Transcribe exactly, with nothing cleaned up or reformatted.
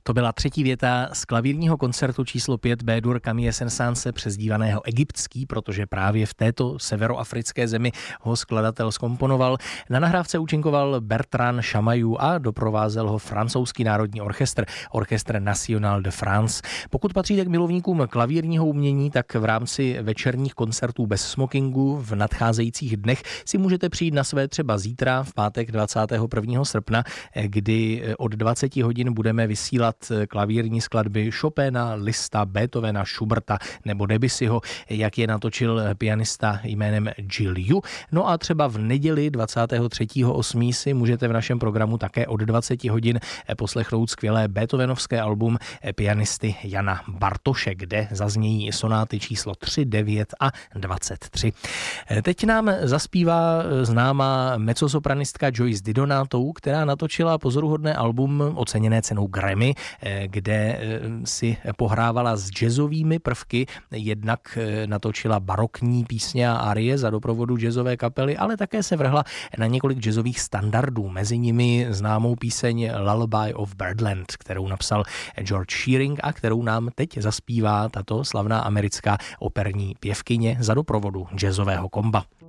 To byla třetí věta z klavírního koncertu číslo pět B-dur Camille Saint-Saënse, přezdívaného Egyptský, protože právě v této severoafrické zemi ho skladatel zkomponoval. Na nahrávce účinkoval Bertrand Chamayou a doprovázel ho francouzský národní orchestr, Orchestre National de France. Pokud patříte k milovníkům klavírního umění, tak v rámci večerních koncertů bez smokingu v nadcházejících dnech si můžete přijít na své třeba zítra, v pátek dvacátého prvního srpna, kdy od dvacet hodin budeme vysílat klavírní skladby Chopina, Liszta, Beethovena, Schuberta nebo Debussyho, jak je natočil pianista jménem Jill Yu. No a třeba v neděli dvacátého třetího osmého si můžete v našem programu také od dvacet hodin poslechnout skvělé beethovenovské album pianisty Jana Bartoše, kde zaznějí sonáty číslo tři, devět a dvacet tři. Teď nám zaspívá známá mezzosopranistka Joyce DiDonato, která natočila pozoruhodné album oceněné cenou Grammy, kde si pohrávala s jazzovými prvky, jednak natočila barokní písně a arie za doprovodu jazzové kapely, ale také se vrhla na několik jazzových standardů, mezi nimi známou píseň Lullaby of Birdland, kterou napsal George Shearing a kterou nám teď zaspívá tato slavná americká operní pěvkyně za doprovodu jazzového komba.